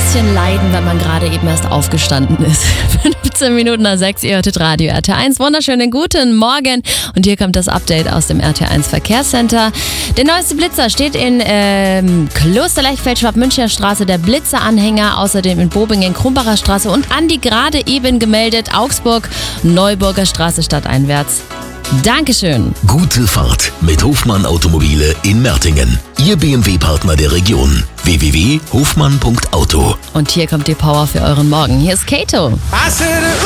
bisschen leiden, wenn man gerade eben erst aufgestanden ist. 15 Minuten nach 6, ihr hörtet Radio RT1. Wunderschönen guten Morgen. Und hier kommt das Update aus dem RT1 Verkehrscenter. Der neueste Blitzer steht in Kloster-Lechfeld, Schwab-Münchner Straße, der Blitzeranhänger. Außerdem in Bobingen, Krumbacher Straße und Andi gerade eben gemeldet, Augsburg, Neuburger Straße stadteinwärts. Dankeschön. Gute Fahrt mit Hofmann Automobile in Mertingen. Ihr BMW-Partner der Region. www.hofmann.auto. Und hier kommt die Power für euren Morgen. Hier ist Kato.